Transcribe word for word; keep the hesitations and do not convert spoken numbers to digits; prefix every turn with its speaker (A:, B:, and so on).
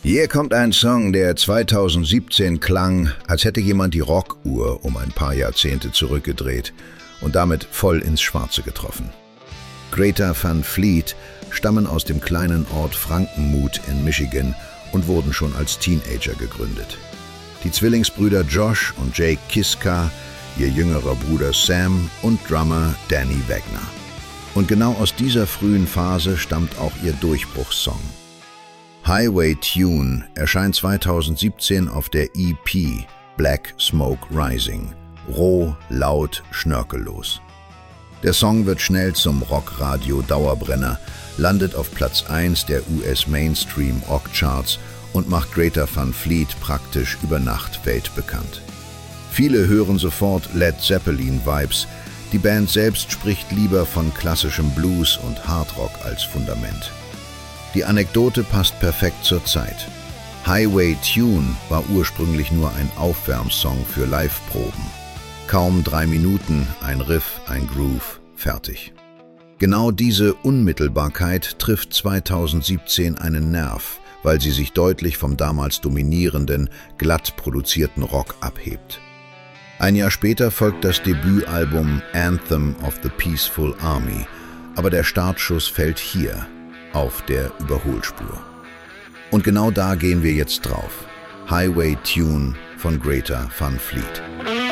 A: Hier kommt ein Song, der zweitausendsiebzehn klang, als hätte jemand die Rockuhr um ein paar Jahrzehnte zurückgedreht und damit voll ins Schwarze getroffen. Greta Van Fleet stammen aus dem kleinen Ort Frankenmuth in Michigan und wurden schon als Teenager gegründet. Die Zwillingsbrüder Josh und Jake Kiska, ihr jüngerer Bruder Sam und Drummer Danny Wagner. Und genau aus dieser frühen Phase stammt auch ihr Durchbruchssong. Highway Tune erscheint zweitausendsiebzehn auf der E P Black Smoke Rising, roh, laut, schnörkellos. Der Song wird schnell zum Rockradio-Dauerbrenner, landet auf Platz eins der U S Mainstream-Rock-Charts und macht Greta Van Fleet praktisch über Nacht weltbekannt. Viele hören sofort Led Zeppelin-Vibes, die Band selbst spricht lieber von klassischem Blues und Hardrock als Fundament. Die Anekdote passt perfekt zur Zeit. Highway Tune war ursprünglich nur ein Aufwärmsong für Live-Proben. Kaum drei Minuten, ein Riff, ein Groove, fertig. Genau diese Unmittelbarkeit trifft zweitausendsiebzehn einen Nerv, weil sie sich deutlich vom damals dominierenden, glatt produzierten Rock abhebt. Ein Jahr später folgt das Debütalbum Anthem of the Peaceful Army, aber der Startschuss fällt hier, auf der Überholspur. Und genau da gehen wir jetzt drauf. Highway Tune von Greta Van Fleet.